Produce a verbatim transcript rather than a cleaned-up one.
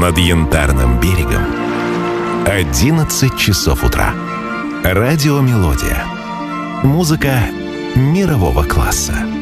над Янтарным берегом одиннадцать часов утра. Радио «Мелодия». Музыка мирового класса.